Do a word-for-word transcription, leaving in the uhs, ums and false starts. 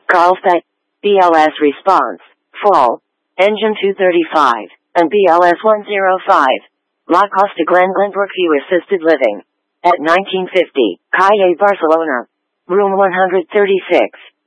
Carlsbad, B L S Response, Fall, Engine two thirty-five, and B L S one oh five. La Costa Glen Glenbrookview Assisted Living. At nineteen fifty, Calle Barcelona. Room one hundred thirty-six.